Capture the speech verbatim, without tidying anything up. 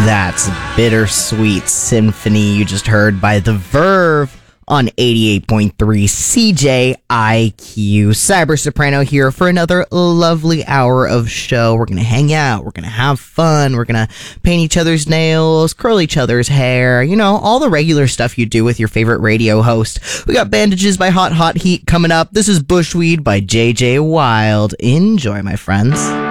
That's Bittersweet Symphony you just heard by The Verve on eighty-eight point three C J I Q. Cyber Soprano here for another lovely hour of show. We're going to hang out. We're going to have fun. We're going to paint each other's nails, curl each other's hair. You know, all the regular stuff you do with your favorite radio host. We got Bandages by Hot Hot Heat coming up. This is Bushweed by J J Wild. Enjoy, my friends.